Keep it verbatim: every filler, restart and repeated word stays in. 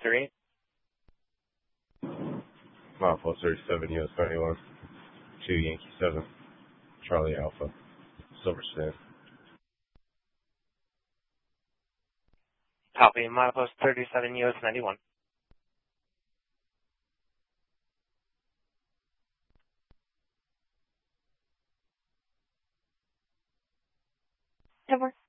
three. Milepost thirty-seven, U S ninety-one. two Yankee seven. Charlie Alpha. Silver Stand. Copy. Milepost thirty-seven, U S ninety-one. Over.